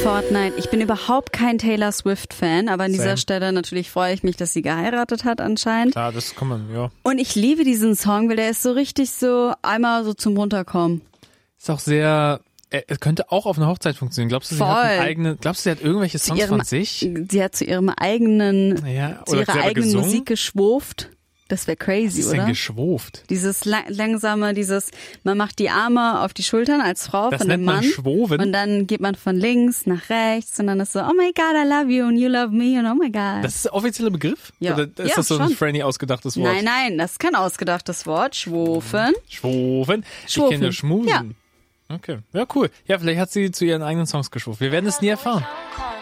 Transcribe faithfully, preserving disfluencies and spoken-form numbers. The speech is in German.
Fortnite. Ich bin überhaupt kein Taylor Swift-Fan, aber an dieser Same. Stelle natürlich freue ich mich, dass sie geheiratet hat anscheinend. Klar, das kann man, ja. Und ich liebe diesen Song, weil der ist so richtig so einmal so zum Runterkommen. Ist auch sehr, er könnte auch auf einer Hochzeit funktionieren. Glaubst du, sie Voll. hat einen eigenen, glaubst du, sie hat irgendwelche Songs ihrem, von sich? Sie hat zu ihrem eigenen, Ja, zu oder ihrer selber eigenen gesungen? Musik geschwurft. Das wäre crazy, Was ist oder? denn geschwurft? Dieses la- langsame, dieses, man macht die Arme auf die Schultern als Frau Das von dem nennt man Mann. schwoven? Und dann geht man von links nach rechts und dann ist so, oh my God, I love you and you love me and oh my God. Das ist der offizielle Begriff? Ja. Oder ist Ja, das so ein schon. Franny ausgedachtes Wort? Nein, nein, das ist kein ausgedachtes Wort. Schwofen. Schwoven? Ich Schwofen. kenne Schmusen. Ja. Okay, ja cool. Ja, vielleicht hat sie zu ihren eigenen Songs geschwuft. Wir werden es nie erfahren.